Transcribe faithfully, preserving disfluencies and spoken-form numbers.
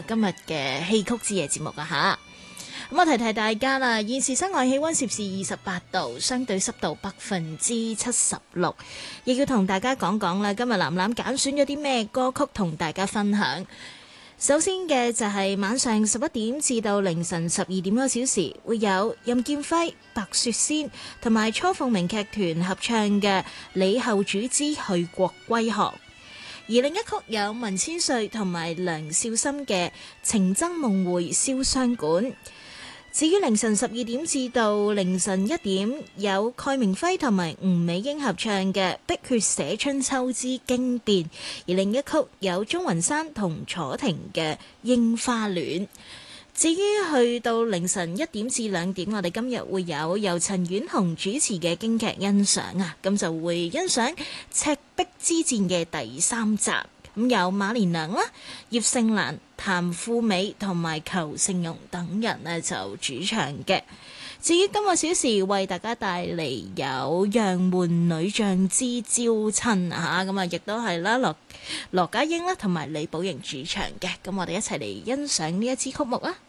今日嘅戲曲之夜節目啊吓。咁我提提大家啦，現時室外氣溫攝氏二十八度，相對濕度百分之七十六。亦要同大家講講啦，今日藍藍揀選咗啲咩歌曲同大家分享。首先嘅就係晚上十一點至到凌晨十二點嗰小時，會有任劍輝、白雪仙同埋雛鳳鳴劇團合唱嘅《李後主之去國歸航》。而另一曲有文千歲同埋梁少心嘅《情僧夢會瀟湘館》。至於凌晨十二點至到凌晨一點，有蓋明輝同埋吳美英合唱嘅《碧血寫春秋之經變》，而另一曲有鍾雲山同楚婷嘅《櫻花戀》。至於去到凌晨一點至兩點，我哋今日會有由陳婉紅主持嘅京劇欣賞啊，咁就會欣賞《赤壁之戰》嘅第三集。咁有馬連良啦、葉盛蘭、譚富美同埋裘盛戎等人呢就主唱嘅。至於今個小時為大家帶嚟有《楊門女將之招親》啊，咁啊亦都係啦，羅羅家英啦同埋李寶瑩主唱嘅。咁我哋一齊嚟欣賞呢一支曲目啊！